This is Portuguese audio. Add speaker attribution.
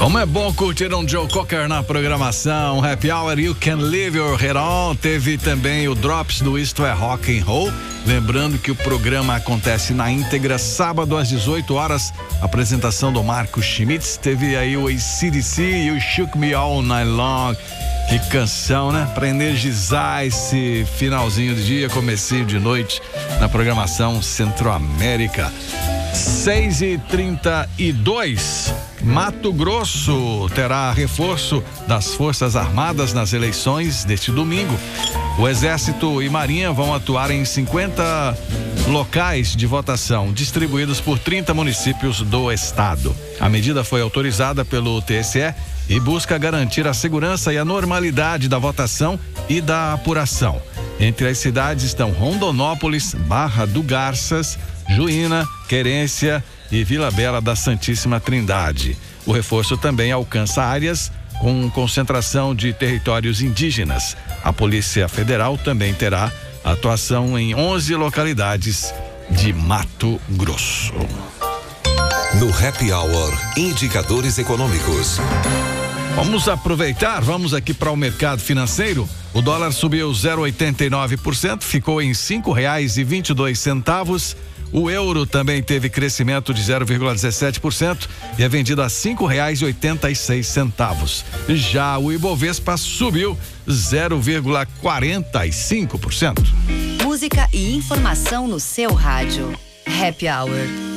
Speaker 1: Como é bom curtir um Joe Cocker na programação. Happy Hour, You Can Leave Your Head On. Teve também o Drops do Isto é Rock and Roll. Lembrando que o programa acontece na íntegra, sábado às 18 horas. Apresentação do Marco Schmitz. Teve aí o AC/DC e o Shook Me All Night Long. Que canção, né? Pra energizar esse finalzinho de dia, comecinho de noite na programação Centro-América. 6h32. Mato Grosso terá reforço das Forças Armadas nas eleições deste domingo. O Exército e Marinha vão atuar em 50 locais de votação, distribuídos por 30 municípios do estado. A medida foi autorizada pelo TSE e busca garantir a segurança e a normalidade da votação e da apuração. Entre as cidades estão Rondonópolis, Barra do Garças, Juína, Querência e Vila Bela da Santíssima Trindade. O reforço também alcança áreas com concentração de territórios indígenas. A Polícia Federal também terá atuação em 11 localidades de Mato Grosso.
Speaker 2: No Happy Hour, indicadores econômicos.
Speaker 1: Vamos aqui para o mercado financeiro. O dólar subiu 0,89%, ficou em R$5,22. O euro também teve crescimento de 0,17% e é vendido a R$5,86. Já o Ibovespa subiu 0,45%.
Speaker 3: Música e informação no seu rádio. Happy Hour.